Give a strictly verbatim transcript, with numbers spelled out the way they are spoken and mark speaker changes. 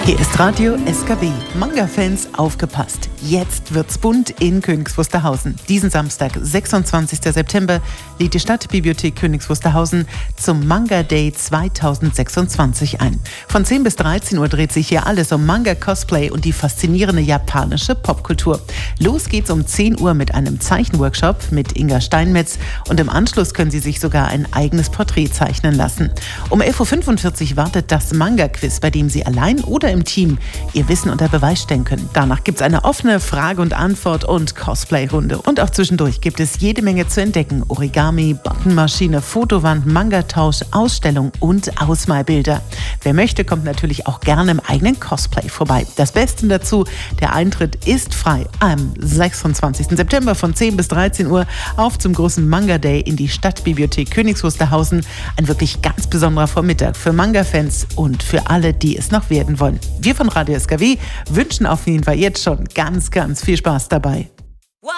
Speaker 1: Hier ist Radio S K W. Manga-Fans, aufgepasst. Jetzt wird's bunt in Königs Wusterhausen. Diesen Samstag, sechsundzwanzigsten September, lädt die Stadtbibliothek Königs Wusterhausen zum Manga Day zweitausendsechsundzwanzig ein. Von zehn bis dreizehn Uhr dreht sich hier alles um Manga-Cosplay und die faszinierende japanische Popkultur. Los geht's um zehn Uhr mit einem Zeichenworkshop mit Inga Steinmetz und im Anschluss können Sie sich sogar ein eigenes Porträt zeichnen lassen. Um elf Uhr fünfundvierzig wartet das Manga-Quiz, bei dem Sie allein oder im Team Ihr Wissen unter Beweis stellen können. Danach gibt's eine offene Frage- und Antwort- und Cosplay-Runde. Und auch zwischendurch gibt es jede Menge zu entdecken. Origami, Buttonmaschine, Fotowand, Mangatausch, Ausstellung und Ausmalbilder. Wer möchte, kommt natürlich auch gerne im eigenen Cosplay vorbei. Das Beste dazu, der Eintritt ist frei. Am sechsundzwanzigsten September von zehn bis dreizehn Uhr auf zum großen Manga Day in die Stadtbibliothek Königs Wusterhausen. Ein wirklich ganz besonderer Vormittag für Manga-Fans und für alle, die es noch werden wollen. Wir von Radio S K W wünschen auf jeden Fall jetzt schon ganz, ganz viel Spaß dabei.